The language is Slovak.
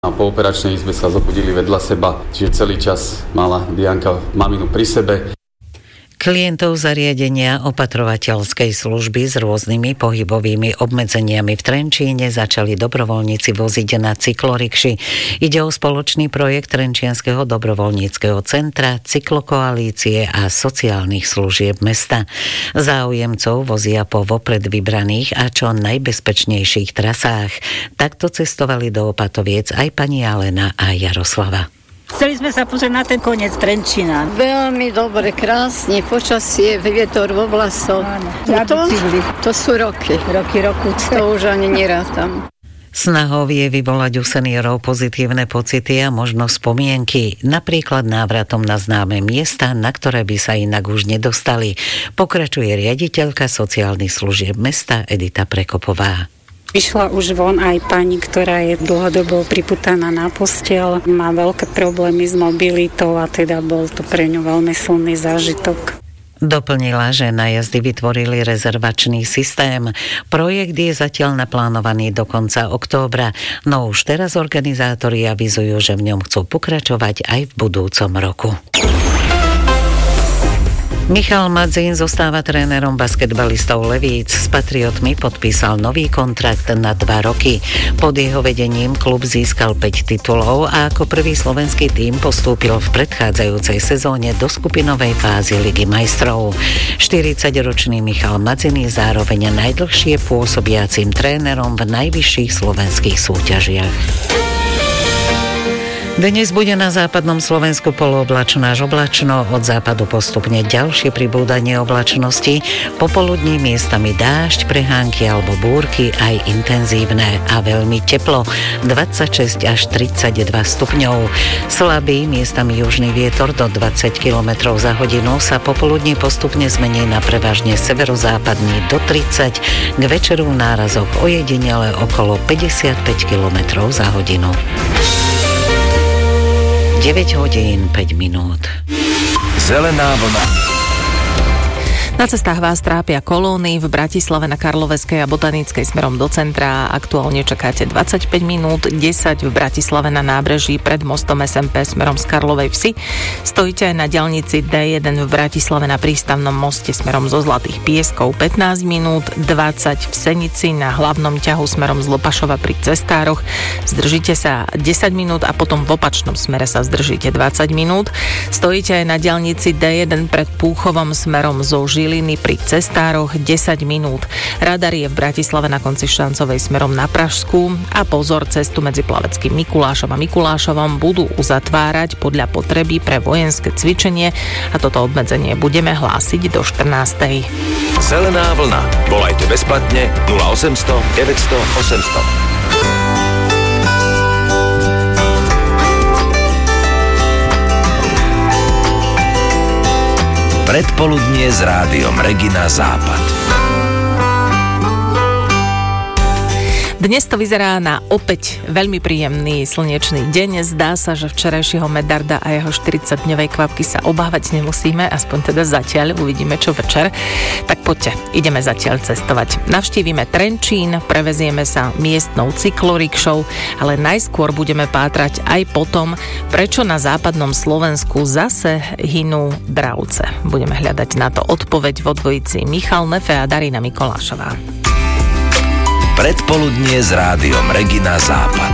A po operačnej izbe sa zobudili vedľa seba, čiže celý čas mala Dianka maminu pri sebe. Klientov zariadenia opatrovateľskej služby s rôznymi pohybovými obmedzeniami v Trenčíne začali dobrovoľníci voziť na cyklorikši. Ide o spoločný projekt Trenčianskeho dobrovoľníckeho centra, cyklokoalície a sociálnych služieb mesta. Záujemcov vozia po vopred vybraných a čo najbezpečnejších trasách. Takto cestovali do Opatoviec aj pani Alena a Jaroslava. Chceli sme sa pozrieť na ten koniec Trenčína. Veľmi dobre, krásne, počasie, vietor vo vlasoch. To sú roky. Rokúce. To už ani nerátam. Snahou je vyvolať u seniorov pozitívne pocity a možno spomienky, napríklad návratom na známe miesta, na ktoré by sa inak už nedostali. Pokračuje riaditeľka sociálnych služieb mesta Edita Prekopová. Vyšla už von aj pani, ktorá je dlhodobo priputaná na posteľ. Má veľké problémy s mobilitou a teda bol to pre ňu veľmi silný zážitok. Doplnila, že na jazdy vytvorili rezervačný systém. Projekt je zatiaľ naplánovaný do konca októbra, no už teraz organizátori avizujú, že v ňom chcú pokračovať aj v budúcom roku. Michal Madzín zostáva trénerom basketbalistov Levíc. S Patriotmi podpísal nový kontrakt na 2 roky. Pod jeho vedením klub získal 5 titulov a ako prvý slovenský tím postúpil v predchádzajúcej sezóne do skupinovej fázy Ligy majstrov. 40-ročný Michal Madzín je zároveň najdlhšie pôsobiacim trénerom v najvyšších slovenských súťažiach. Dnes bude na západnom Slovensku polooblačno až oblačno, od západu postupne ďalšie pribúdanie oblačnosti, popoludní miestami dážď, prehánky alebo búrky, aj intenzívne a veľmi teplo, 26 až 32 stupňov. Slabý miestami južný vietor do 20 km za hodinu sa popoludní postupne zmení na prevažne severozápadný do 30, k večeru v nárazoch ojedinele okolo 55 km za hodinu. 9 hodín 5 minút. Zelená vlna. Na cestách vás trápia kolóny v Bratislave na Karloveskej a Botanickej smerom do centra. Aktuálne čakáte 25 minút, 10 v Bratislave na nábreží pred mostom SMP smerom z Karlovej Vsi. Stojíte aj na diaľnici D1 v Bratislave na prístavnom moste smerom zo Zlatých Pieskov 15 minút, 20 v Senici na hlavnom ťahu smerom z Lopašova pri Cestároch. Zdržíte sa 10 minút a potom v opačnom smere sa zdržíte 20 minút. Stojíte aj na diaľnici D1 pred Púchovom smerom zo Žiliny pri Cestároch 10 minút. Radar je v Bratislave na konci Štancovej smerom na Pražskú a pozor, cestu medzi Plaveckým Mikulášom a Mikulášovom budú uzatvárať podľa potreby pre vojenské cvičenie a toto obmedzenie budeme hlásiť do 14. Zelená vlna. Volajte bezplatne 0800 900 800. Predpoludnie s rádiom Regina Západ. Dnes to vyzerá na opäť veľmi príjemný slnečný deň. Zdá sa, že včerajšieho Medarda a jeho 40-dňovej kvapky sa obávať nemusíme, aspoň teda zatiaľ, uvidíme čo večer. Tak poďte, ideme zatiaľ cestovať. Navštívime Trenčín, prevezieme sa miestnou cyklorikšou, ale najskôr budeme pátrať aj po tom, prečo na západnom Slovensku zase hynú dravce. Budeme hľadať na to odpoveď vo dvojici Michal Nefe a Darina Mikolášová. Predpoludnie s rádiom Regina Západ.